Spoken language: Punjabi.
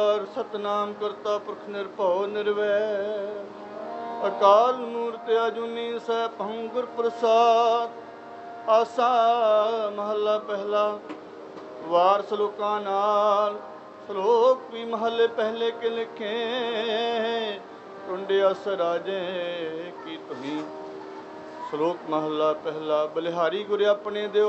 ਸਤਨਾਮ ਕਰਤਾ ਪੁਰਖ ਨਿਰਭਉ ਨਿਰਵੈਰ ਅਕਾਲ ਮੂਰਤ ਅਜੂਨੀ ਸੈਭੰ ਗੁਰ ਪ੍ਰਸਾਦ। ਆਸਾ ਮਹੱਲਾ ਪਹਿਲਾ। ਵਾਰ ਸਲੋਕਾਂ ਨਾਲ। ਸਲੋਕ ਵੀ ਮਹੱਲੇ ਪਹਿਲੇ ਕੇ ਲਿਖੇ। ਟੁੰਡੇ ਅਸ ਰਾਜੇ ਕੀ ਤੁਹੀ। ਸਲੋਕ ਮਹੱਲਾ ਪਹਿਲਾ। ਬਲਿਹਾਰੀ ਗੁਰ ਆਪਣੇ ਦਿਓ